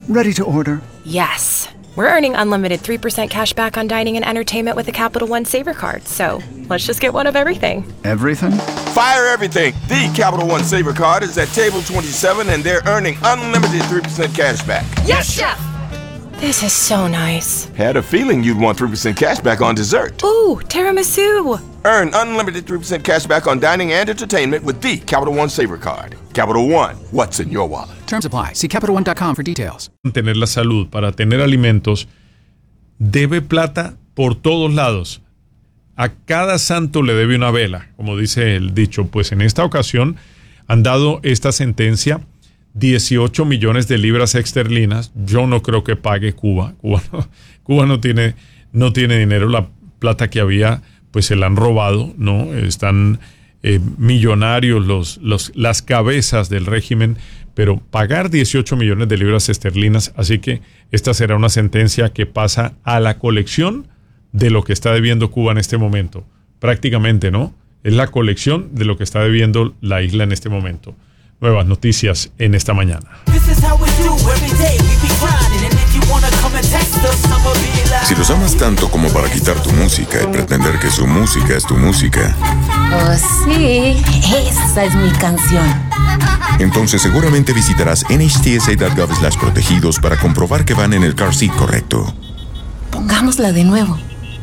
Ready to order. Yes. We're earning unlimited 3% cash back on dining and entertainment with a Capital One Saver card, so let's just get one of everything. Everything? Fire everything. The Capital One Saver card is at table 27 and they're earning unlimited 3% cash back. Yes, Chef! This is so nice. Had a feeling you'd want 3% cash back on dessert. Ooh, tiramisu! Earn unlimited 3% cash back on dining and entertainment with the Capital One Saver card. Capital One, what's in your wallet? Terms apply. See CapitalOne.com for details. Tener la salud, para tener alimentos, debe plata por todos lados. A cada santo le debe una vela, como dice el dicho. Pues en esta ocasión han dado esta sentencia, 18 millones de libras esterlinas. Yo no creo que pague Cuba. Cuba no tiene dinero. La plata que había, pues se la han robado, ¿no? Están millonarios las cabezas del régimen, pero pagar 18 millones de libras esterlinas, así que esta será una sentencia que pasa a la colección de lo que está debiendo Cuba en este momento. Prácticamente, ¿no? Es la colección de lo que está debiendo la isla en este momento. Nuevas noticias en esta mañana. Si los amas tanto como para quitar tu música y pretender que su música es tu música. Oh, sí, esa es mi canción. Entonces seguramente visitarás nhtsa.gov/protegidos para comprobar que van en el car seat correcto. Pongámosla de nuevo.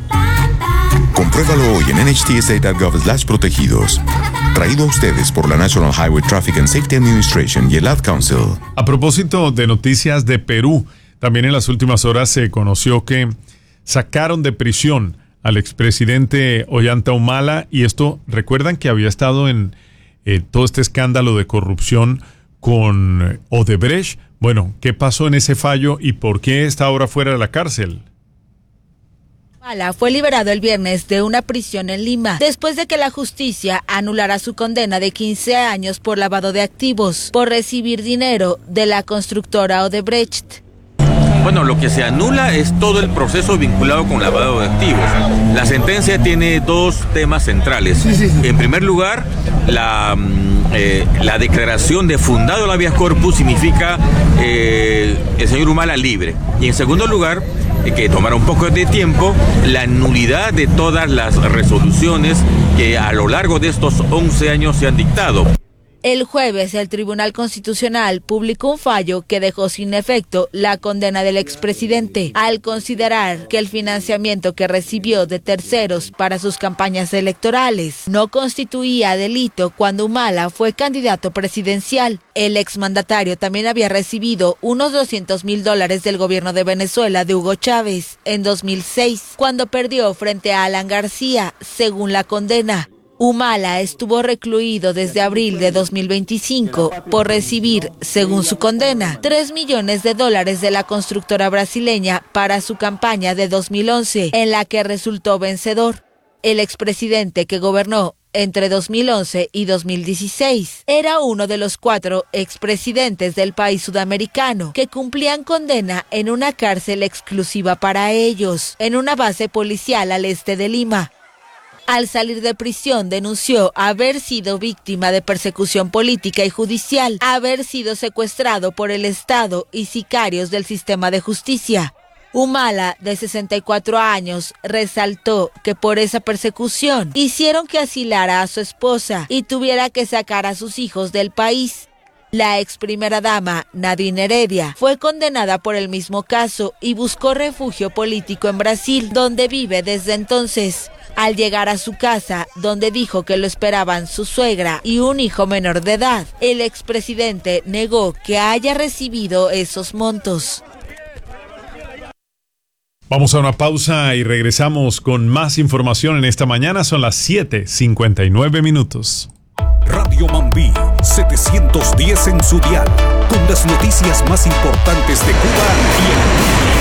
Compruébalo hoy en nhtsa.gov/protegidos. Traído a ustedes por la National Highway Traffic and Safety Administration y el Ad Council. A propósito de noticias de Perú, también en las últimas horas se conoció que sacaron de prisión al expresidente Ollanta Humala, y esto, recuerdan que había estado en todo este escándalo de corrupción con Odebrecht. Bueno, ¿qué pasó en ese fallo y por qué está ahora fuera de la cárcel? Humala fue liberado el viernes de una prisión en Lima, después de que la justicia anulara su condena de 15 años por lavado de activos, por recibir dinero de la constructora Odebrecht. Bueno, lo que se anula es todo el proceso vinculado con lavado de activos. La sentencia tiene dos temas centrales. En primer lugar, la declaración de fundado el habeas corpus significa el señor Humala libre. Y en segundo lugar, que tomará un poco de tiempo, la nulidad de todas las resoluciones que a lo largo de estos 11 años se han dictado. El jueves, el Tribunal Constitucional publicó un fallo que dejó sin efecto la condena del expresidente, al considerar que el financiamiento que recibió de terceros para sus campañas electorales no constituía delito cuando Humala fue candidato presidencial. El exmandatario también había recibido unos $200,000 del gobierno de Venezuela de Hugo Chávez en 2006, cuando perdió frente a Alan García, según la condena. Humala estuvo recluido desde abril de 2025 por recibir, según su condena, $3 millones de la constructora brasileña para su campaña de 2011, en la que resultó vencedor. El expresidente, que gobernó entre 2011 y 2016, era uno de los 4 expresidentes del país sudamericano que cumplían condena en una cárcel exclusiva para ellos, en una base policial al este de Lima. Al salir de prisión, denunció haber sido víctima de persecución política y judicial, haber sido secuestrado por el Estado y sicarios del sistema de justicia. Humala, de 64 años, resaltó que por esa persecución hicieron que asilara a su esposa y tuviera que sacar a sus hijos del país. La ex primera dama, Nadine Heredia, fue condenada por el mismo caso y buscó refugio político en Brasil, donde vive desde entonces. Al llegar a su casa, donde dijo que lo esperaban su suegra y un hijo menor de edad, el expresidente negó que haya recibido esos montos. Vamos a una pausa y regresamos con más información en esta mañana. Son las 7:59. Radio Mambí 710 en su dial, con las noticias más importantes de Cuba y el mundo.